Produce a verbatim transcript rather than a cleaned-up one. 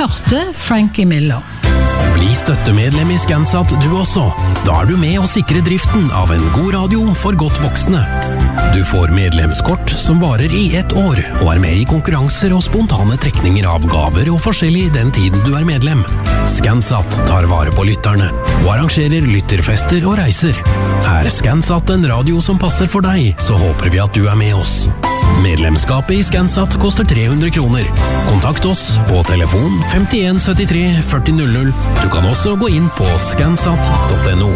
hørte Frankie Miller. Bli støttemedlem i Scansat du også. Da er du med å sikre driften av en god radio for godt voksne. Du får medlemskort som varer i ett år, og er med i konkurranser og spontane trekninger av gaver og forskjellig den tiden du er medlem. Scansat tar vare på lytterne, og arrangerer lytterfester og reiser. Er Scansat en radio som passer for deg, så håper vi at du er med oss. Medlemskapet i Scansat koster tre hundre kroner. Kontakt oss på telefon femtien syttitre førti null null. Du kan også gå inn på scansat punktum no.